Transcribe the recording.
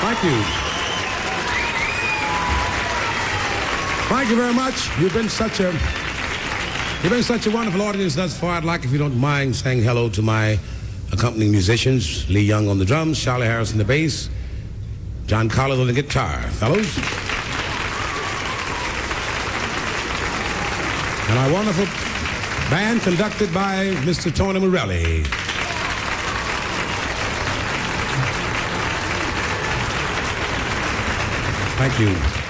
Thank you. Thank you very much. You've been such a wonderful audience thus far. I'd like, if you don't mind, saying hello to my accompanying musicians, Lee Young on the drums, Charlie Harris on the bass, John Collins on the guitar. Fellows. And our wonderful band conducted by Mr. Tony Morelli. Thank you.